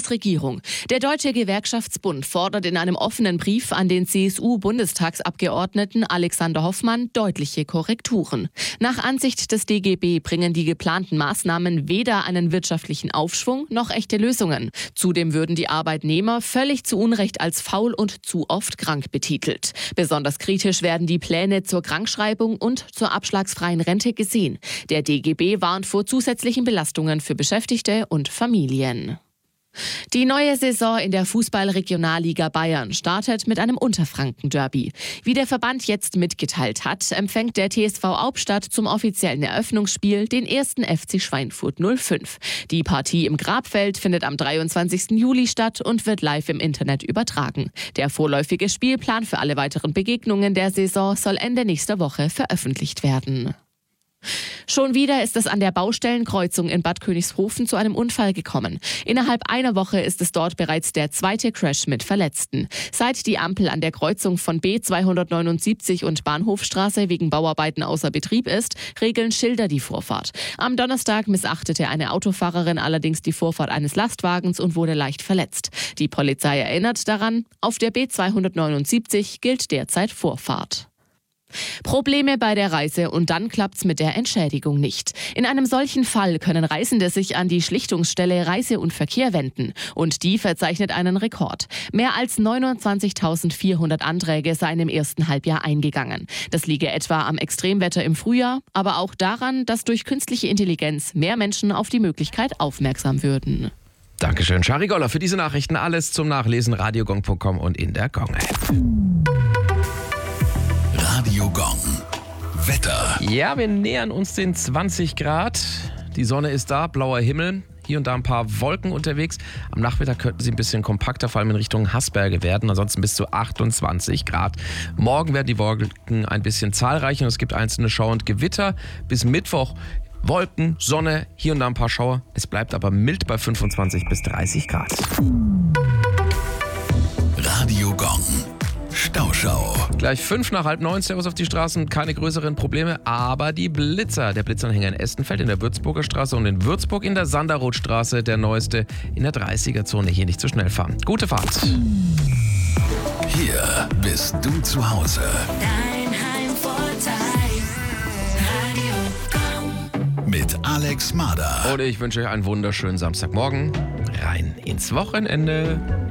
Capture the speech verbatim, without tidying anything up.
Bundesregierung. Der Deutsche Gewerkschaftsbund fordert in einem offenen Brief an den C S U-Bundestagsabgeordneten Alexander Hoffmann deutliche Korrekturen. Nach Ansicht des D G B bringen die geplanten Maßnahmen weder einen wirtschaftlichen Aufschwung noch echte Lösungen. Zudem würden die Arbeitnehmer völlig zu Unrecht als faul und zu oft krank betitelt. Besonders kritisch werden die Pläne zur Krankschreibung und zur abschlagsfreien Rente gesehen. Der D G B warnt vor zusätzlichen Belastungen für Beschäftigte und Familien. Die neue Saison in der Fußball-Regionalliga Bayern startet mit einem Unterfranken-Derby. Wie der Verband jetzt mitgeteilt hat, empfängt der T S V Hauptstadt zum offiziellen Eröffnungsspiel den ersten F C Schweinfurt null fünf. Die Partie im Grabfeld findet am dreiundzwanzigsten Juli statt und wird live im Internet übertragen. Der vorläufige Spielplan für alle weiteren Begegnungen der Saison soll Ende nächster Woche veröffentlicht werden. Schon wieder ist es an der Baustellenkreuzung in Bad Königshofen zu einem Unfall gekommen. Innerhalb einer Woche ist es dort bereits der zweite Crash mit Verletzten. Seit die Ampel an der Kreuzung von B zweihundertneunundsiebzig und Bahnhofstraße wegen Bauarbeiten außer Betrieb ist, regeln Schilder die Vorfahrt. Am Donnerstag missachtete eine Autofahrerin allerdings die Vorfahrt eines Lastwagens und wurde leicht verletzt. Die Polizei erinnert daran, auf der B zweihundertneunundsiebzig gilt derzeit Vorfahrt. Probleme bei der Reise und dann klappt's mit der Entschädigung nicht. In einem solchen Fall können Reisende sich an die Schlichtungsstelle Reise und Verkehr wenden. Und die verzeichnet einen Rekord. Mehr als neunundzwanzigtausendvierhundert Anträge seien im ersten Halbjahr eingegangen. Das liege etwa am Extremwetter im Frühjahr, aber auch daran, dass durch künstliche Intelligenz mehr Menschen auf die Möglichkeit aufmerksam würden. Dankeschön, Shari Goller, für diese Nachrichten. Alles zum Nachlesen, radiogong punkt com und in der Gong-App. Radio Gong. Wetter. Ja, wir nähern uns den zwanzig Grad. Die Sonne ist da, blauer Himmel. Hier und da ein paar Wolken unterwegs. Am Nachmittag könnten sie ein bisschen kompakter, vor allem in Richtung Hasberge werden. Ansonsten bis zu achtundzwanzig Grad. Morgen werden die Wolken ein bisschen zahlreicher und es gibt einzelne Schauer und Gewitter. Bis Mittwoch Wolken, Sonne, hier und da ein paar Schauer. Es bleibt aber mild bei fünfundzwanzig bis dreißig Grad. Radio Gong. Stauschau. Gleich fünf nach halb neun, Servus auf die Straßen, keine größeren Probleme, aber die Blitzer. Der Blitzanhänger in Estenfeld in der Würzburger Straße und in Würzburg in der Sanderrothstraße, der neueste in der dreißiger-Zone. Hier nicht zu schnell fahren. Gute Fahrt. Hier bist du zu Hause. Dein Heimvorteil. Radio Gong. Mit Alex Mader. Und ich wünsche euch einen wunderschönen Samstagmorgen. Rein ins Wochenende.